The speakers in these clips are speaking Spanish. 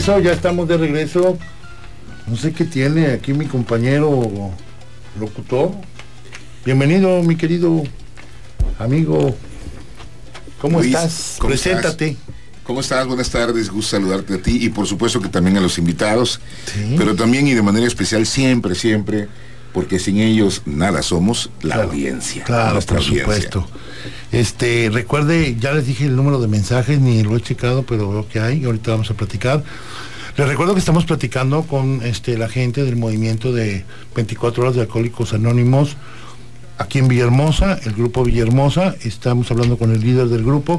regreso, ya estamos de regreso. No sé qué tiene aquí mi compañero locutor. Bienvenido, mi querido amigo. ¿Cómo Luis, estás? ¿cómo Preséntate. estás? ¿Cómo estás? Buenas tardes, gusto saludarte a ti y por supuesto que también a los invitados, sí. Pero también y de manera especial siempre, porque sin ellos nada somos, la audiencia. Claro, por supuesto. Recuerde, ya les dije el número de mensajes, ni lo he checado, pero veo que hay, ahorita vamos a platicar. Les recuerdo que estamos platicando con la gente del movimiento de 24 horas de Alcohólicos Anónimos aquí en Villahermosa, el grupo Villahermosa. Estamos hablando con el líder del grupo,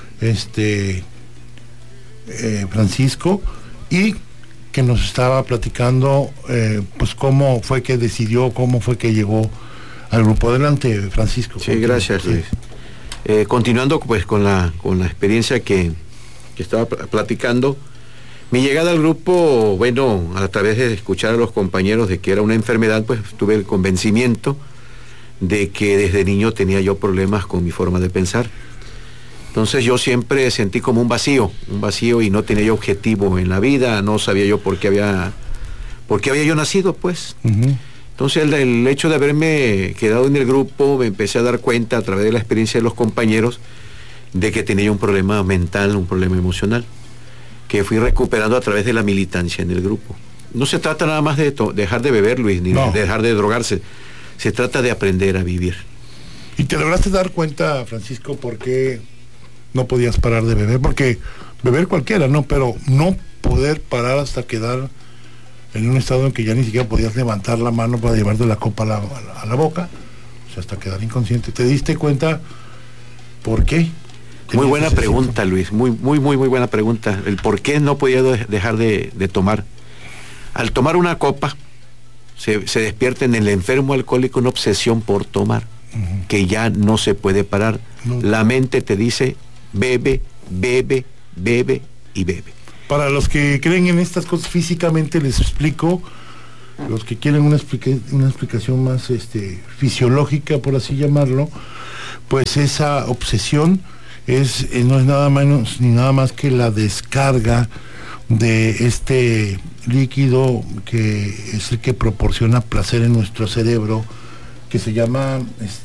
Francisco, y que nos estaba platicando pues cómo fue que decidió, cómo fue que llegó al grupo. Adelante, Francisco. Sí, gracias, Luis. Continuando pues con la experiencia que estaba platicando, mi llegada al grupo, bueno, a través de escuchar a los compañeros de que era una enfermedad, pues tuve el convencimiento de que desde niño tenía yo problemas con mi forma de pensar. Entonces yo siempre sentí como un vacío y no tenía yo objetivo en la vida, no sabía yo por qué había yo nacido, pues. Uh-huh. Entonces el hecho de haberme quedado en el grupo, me empecé a dar cuenta a través de la experiencia de los compañeros de que tenía un problema mental, un problema emocional, que fui recuperando a través de la militancia en el grupo. No se trata nada más de dejar de beber, Luis, ni de dejar de drogarse, se trata de aprender a vivir. ¿Y te lograste dar cuenta, Francisco, por qué no podías parar de beber? Porque beber cualquiera, ¿no? Pero no poder parar hasta quedar en un estado en que ya ni siquiera podías levantar la mano para llevarte la copa a la boca, o sea, hasta quedar inconsciente. ¿Te diste cuenta por qué? Muy buena pregunta, Luis, muy buena pregunta. El por qué no podía dejar de tomar. Al tomar una copa, se despierta en el enfermo alcohólico una obsesión por tomar, uh-huh, que ya no se puede parar. No. La mente te dice, bebe, bebe, bebe y bebe. Para los que creen en estas cosas físicamente, les explico. Los que quieren una explicación más fisiológica, por así llamarlo, pues esa obsesión no es nada menos ni nada más que la descarga de este líquido que es el que proporciona placer en nuestro cerebro, que se llama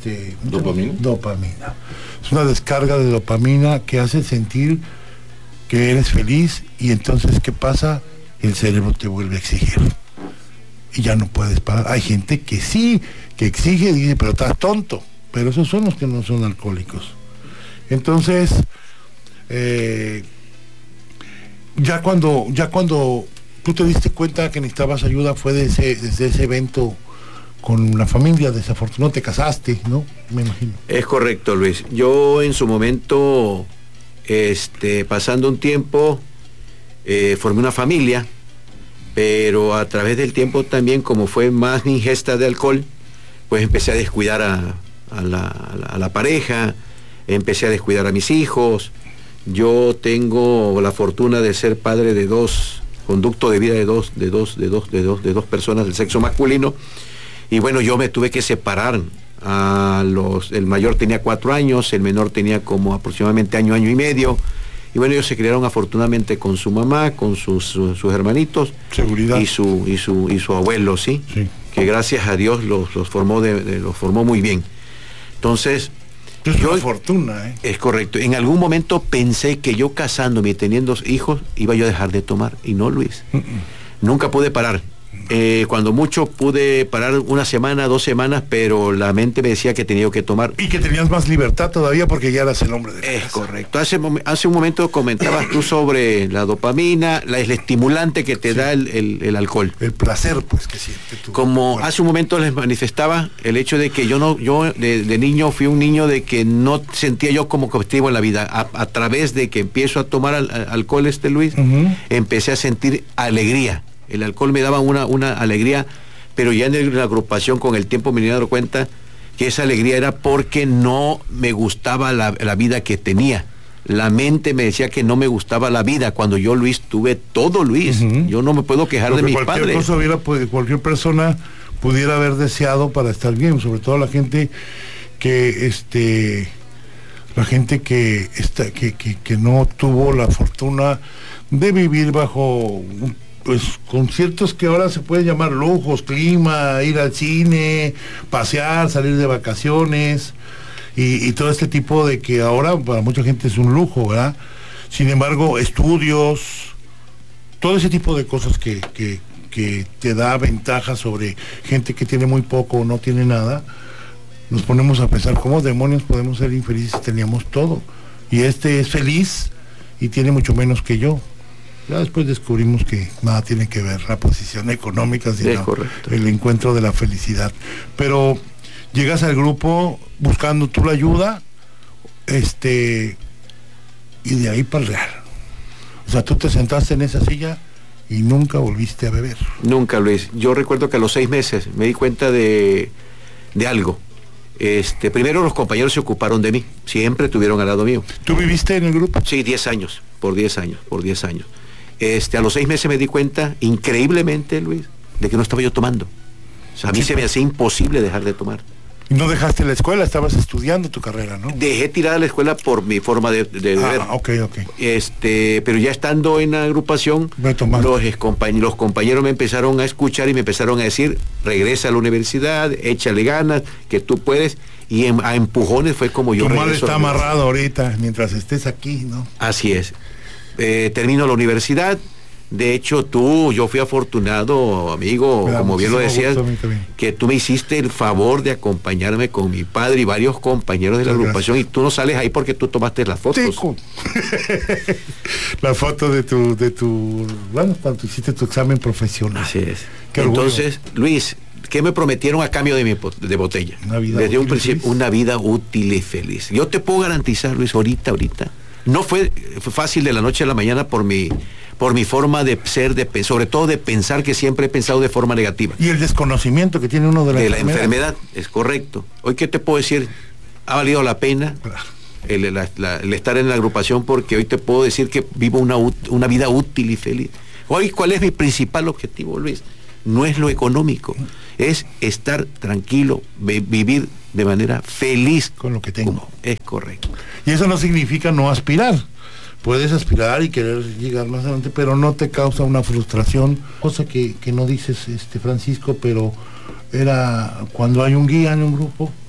dopamina. Es una descarga de dopamina que hace sentir que eres feliz, y entonces ¿qué pasa? El cerebro te vuelve a exigir y ya no puedes parar. Hay gente que sí, que exige, dice, pero estás tonto. Pero esos son los que no son alcohólicos. Entonces ya cuando tú te diste cuenta que necesitabas ayuda, fue desde ese evento con la familia, desafortunadamente te casaste, ¿no? Me imagino. Es correcto, Luis. Yo en su momento, pasando un tiempo, formé una familia, pero a través del tiempo también, como fue más mi ingesta de alcohol, pues empecé a descuidar a la pareja, empecé a descuidar a mis hijos. Yo tengo la fortuna de ser padre de conducto de vida de dos personas del sexo masculino, y bueno, yo me tuve que separar. El mayor tenía 4 años, el menor tenía como aproximadamente año y medio, y bueno, ellos se criaron afortunadamente con su mamá, con sus hermanitos. Seguridad. Y su abuelo, ¿sí? Sí. Que gracias a Dios los formó muy bien. Entonces, es una fortuna, ¿eh? Es correcto. En algún momento pensé que yo casándome y teniendo hijos iba yo a dejar de tomar, y no, Luis. Nunca pude parar. Cuando mucho pude parar 1 semana, 2 semanas, pero la mente me decía que tenía que tomar. Y que tenías más libertad todavía porque ya eras el hombre de la casa. Es correcto. Hace un momento comentabas tú sobre la dopamina, el estimulante que te da el alcohol. El placer, pues, que sientes tú. Como hace un momento les manifestaba, el hecho de que yo de niño fui un niño de que no sentía yo como objetivo en la vida. A través de que empiezo a tomar alcohol, Luis, uh-huh, empecé a sentir alegría. El alcohol me daba una alegría, pero ya en la agrupación con el tiempo me he dado cuenta que esa alegría era porque no me gustaba la vida que tenía. La mente me decía que no me gustaba la vida, cuando yo, Luis, tuve todo, Luis. Uh-huh. Yo no me puedo quejar de mis padres. Cualquier persona pudiera haber deseado para estar bien, sobre todo la gente que la gente que no tuvo la fortuna de vivir bajo, pues, conciertos que ahora se pueden llamar lujos, clima, ir al cine, pasear, salir de vacaciones, y todo este tipo de que ahora para mucha gente es un lujo, ¿verdad? Sin embargo, estudios, todo ese tipo de cosas que te da ventaja sobre gente que tiene muy poco o no tiene nada, nos ponemos a pensar cómo demonios podemos ser infelices si teníamos todo. Y este es feliz y tiene mucho menos que yo. Ya después descubrimos que nada tiene que ver la posición económica, sino el encuentro de la felicidad. Pero llegas al grupo buscando tú la ayuda, y de ahí para el real. O sea, tú te sentaste en esa silla y nunca volviste a beber. Nunca, Luis. Yo recuerdo que a los 6 meses me di cuenta de algo. Primero los compañeros se ocuparon de mí, siempre estuvieron al lado mío. ¿Tú viviste en el grupo? Sí, 10 años, por 10 años. A los 6 meses me di cuenta, increíblemente, Luis, de que no estaba yo tomando. O sea, a mí se me hacía imposible dejar de tomar. ¿No dejaste la escuela? Estabas estudiando tu carrera, ¿no? Dejé tirada la escuela por mi forma de beber. Ok. Pero ya estando en la agrupación, los compañeros me empezaron a escuchar y me empezaron a decir, regresa a la universidad, échale ganas, que tú puedes, y a empujones fue como yo regreso. Tu madre está amarrado ahorita, mientras estés aquí, ¿no? Así es. Termino la universidad. De hecho, yo fui afortunado, amigo, como bien lo decías, que tú me hiciste el favor de acompañarme con mi padre y varios compañeros de la agrupación, y tú no sales ahí porque tú tomaste las fotos. La foto de tu, bueno, cuando hiciste tu examen profesional. Así es. Entonces, Luis, ¿qué me prometieron a cambio de botella? Desde un principio, una vida útil y feliz. Yo te puedo garantizar, Luis, ahorita, no fue fácil de la noche a la mañana por mi forma de ser, sobre todo de pensar, que siempre he pensado de forma negativa. Y el desconocimiento que tiene uno de la enfermedad, es correcto. Hoy, ¿qué te puedo decir? Ha valido la pena el estar en la agrupación, porque hoy te puedo decir que vivo una vida útil y feliz. Hoy, ¿cuál es mi principal objetivo, Luis? No es lo económico, es estar tranquilo, vivir de manera feliz con lo que tengo. Es correcto. Y eso no significa no aspirar. Puedes aspirar y querer llegar más adelante, pero no te causa una frustración, cosa que no dices, Francisco, pero era cuando hay un guía en un grupo,